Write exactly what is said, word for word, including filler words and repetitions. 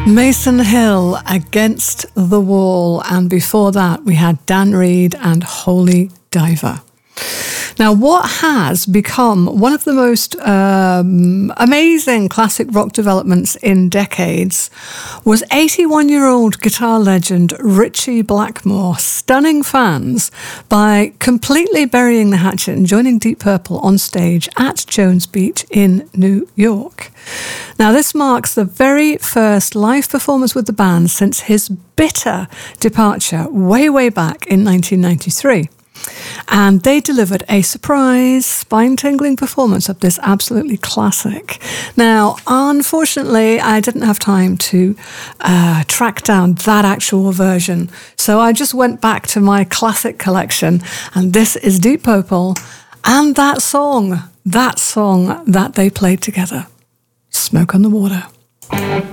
Mason Hill, Against the Wall, and before that we had Dan Reed and Holy Diver. Now, what has become one of the most um, amazing classic rock developments in decades was eighty-one-year-old guitar legend Ritchie Blackmore stunning fans by completely burying the hatchet and joining Deep Purple on stage at Jones Beach in New York. Now, this marks the very first live performance with the band since his bitter departure way, way back in nineteen ninety-three. And they delivered a surprise, spine-tingling performance of this absolutely classic. Now, unfortunately, I didn't have time to uh, track down that actual version, so I just went back to my classic collection, and this is Deep Purple and that song, that song that they played together, Smoke on the Water.